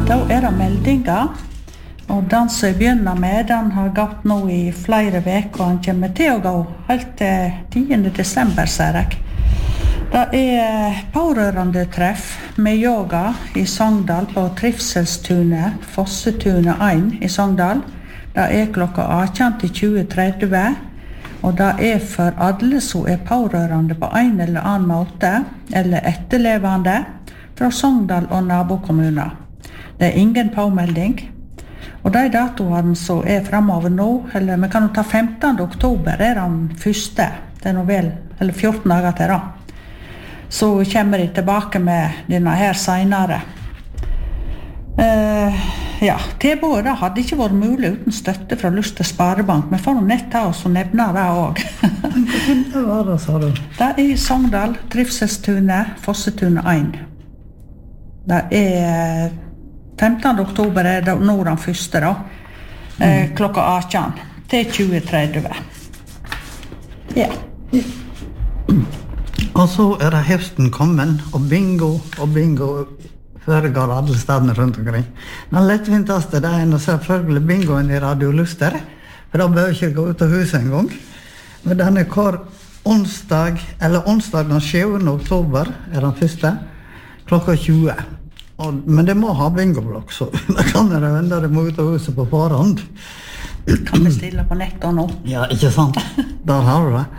Da det meldinger, og den som jeg begynner med, den har gått nå I flere veker, og han kommer til å gå helt til 10. desember, ser jeg. Det pårørende treff med yoga I Sogndal på Trivselstunet, Fossetunet 1 I Sogndal. Det klokka 18 til 20:30, og det for alle som pårørende på en eller annen måte, eller etterlevende, fra Sogndal og nabokommuner. Det ingen påmelding. Og de datoene som fremover nå, eller vi kan jo ta 15. oktober, den første, det nå vel, eller 14 dager til da. Så kommer de tilbake med denne her senere. Ja, tilbudet hadde ikke vært mulig uten støtte fra Luster Sparebank, men for å nett ta oss og nevne det også. Hva var det, sa du? Det I Sogndal, Trivselstunet, Fossetunet 1. Det 15. oktober det nå den første da, klokka 18 til 20:30. Ja. Og så det høsten kommet, og bingo foregår alle stedene rundt omkring. Den lettvinteste det nå selvfølgelig bingoen I Radio Luster, for da bør ikke gå ut av huset en gang. Men den hver onsdag den 7. oktober den første, klokka 20. Men det må ha bingoblokk, så da kan det vende det mot av huset på forhånd. Kan bestille på nettet nå. Ja, ikke sant? Der har du det.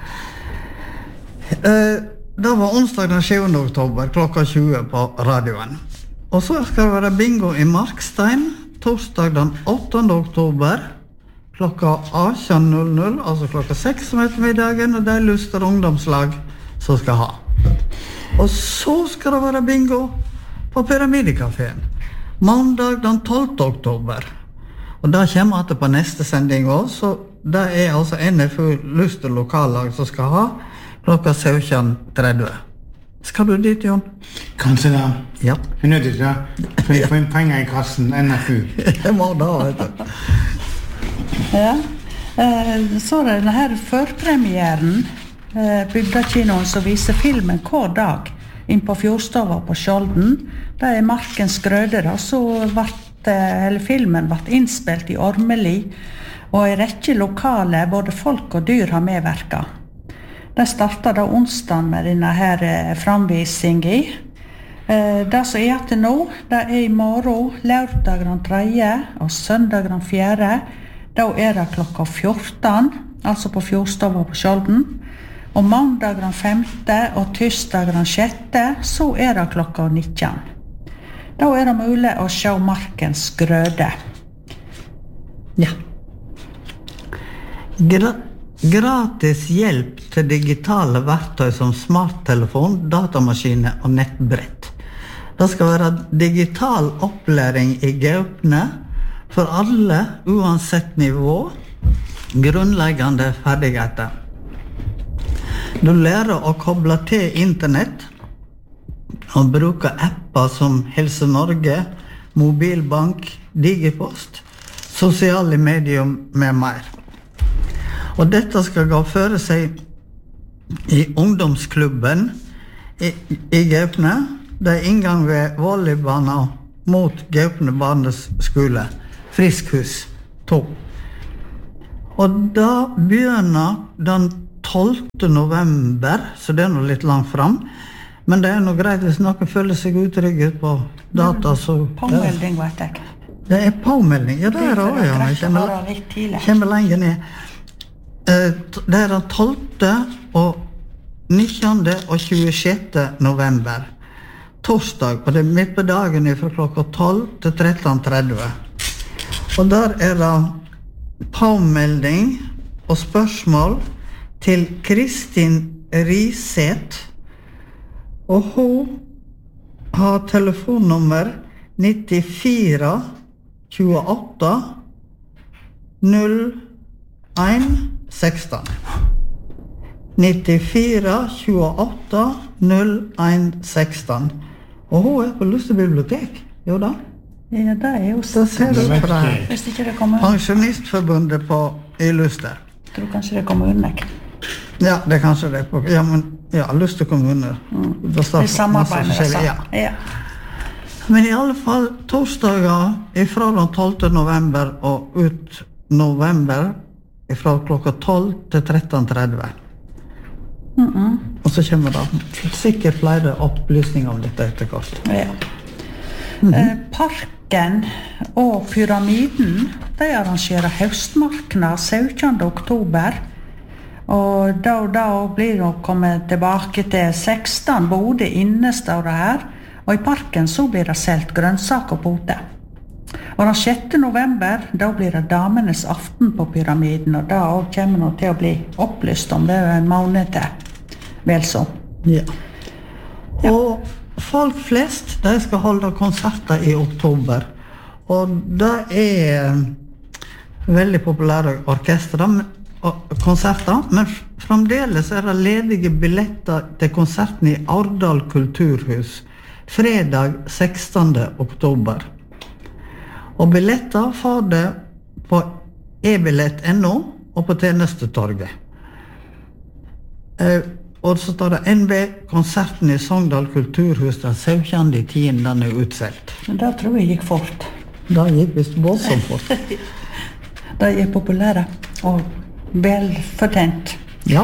Det var onsdag den 7. oktober, klokka 20 på radioen. Og så skal det være bingo I Markstein, torsdag den 8. oktober, klokka 18:00, altså klokka 6 om ettermiddagen, og det Luster ungdomslag som skal ha. Og så skal det være bingo på Pyramidekaféen, mandag den 12. oktober. Og det kommer etter på neste sending også, så det altså NFU Luster lokallag som skal ha, klokka 17:30. Skal du dit, Jon? Kanskje da. Ja. Jeg nødt til det. For jeg får inn penger I kassen, NFU. Jeg må da, vet du. Ja. Så denne her førpremieren, Bygdakinoen som viser filmen hver dag inn på Fjordstova på Skjolden. Det Markens Grøde da, så filmen ble innspilt I Ormeli, og I rekke lokale, både folk og dyr har medverket. Det startet da onsdagen med denne her framvisingen. Det som til nå, det I morgen, lørdag den 3. og søndag den 4. Da det klokka 14, altså på Fjordstova på Skjolden. Og mandag den 5. og tirsdag den 6. så det klokka 19. Da det mulig å se Markens Grøde. Ja. Gratis hjelp til digitale verktøy som smarttelefon, datamaskiner og nettbrett. Det skal være digital opplæring I Gaupne for alle, uansett nivå, grunnleggende ferdigheter. Du lærer å koble til internett og bruke apper som Helse Norge, mobilbank, digipost, sosiale medier med mer. Og dette skal gå føre seg I ungdomsklubben I Gaupne. Det inngang ved volleybana mot Gaupne barneskole, Friskhus 2. Og da begynner den 12. november, så det nå litt langt fram. Men det nå greit hvis noen føler seg utrygget på data, så... Påmelding, vet jeg. Det påmelding, ja, det også, ja. Jeg kommer lenger ned. Det den 12. og 19. og 26. november. Torsdag, og det midt på dagen fra klokka 12 til 13:30. Og der det påmelding og spørsmål til Kristin Riseth, og hun har telefonnummer 94 28 01 16. 94 28 01 16. Og hun på Luster bibliotek, jo da? Ja, det jo så. Det ser du på det. Hvis ikke det kommer... Pensjonistforbundet I Luster. Jeg tror kanskje det kommer unna. Ja, det kanskje det. Ja, men ja, Luster kommune. Det samarbeid med det. Ja. Ja. Men i alle fall torsdager ifra den 12. november og ut november ifra klokka 12 til 13:30. Og så kommer det sikkert flere opplysninger om dette etter hvert. Ja. Parken og Pyramiden, de arrangerer høstmarknad 17. oktober. Og da blir det kommet tilbake til 16 boder inne, står det her. Og i parken så blir det selt grønnsaker på bote. Og den 6. november, da blir det damenes aften på Pyramiden, og da kommer det til å bli opplyst om det en måned til. Vel så. Ja. Og folk flest, de skal holde konserter i oktober. Og det veldig populære orkestre og konserter, men fremdeles det ledige billetter til konserten i Ardal kulturhus fredag 16. oktober. Og billetter får det på ebillett.no og på tjenestetorget. Og så står det NB konserten i Sogndal kulturhus den 17.10. Den utselt. Men da tror jeg gikk fort. Da gikk visst voldsomt fort. De populære og velfortjent. Ja.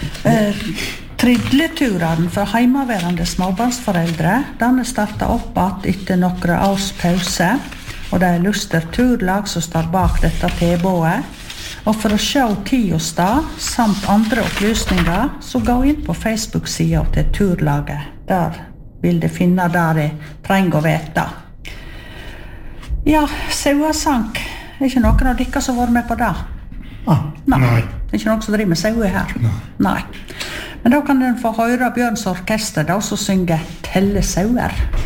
Tridleturen for heimaværende småbarnsforeldre, den startet opp at etter noen års pause, og det Luster Turlag som står bak dette tilbudet. Og for å se tid og sted, samt andre opplysninger, så gå inn på Facebook-siden til Turlaget. Der vil de finne det de trenger å vite. Ja, sauesank. Ikke noen av dere som har vært med på det? Nei. Ikke noen som driver med saue her? Nei. Men da kan den få høre Bjørns orkester, da som synger Telle sauer.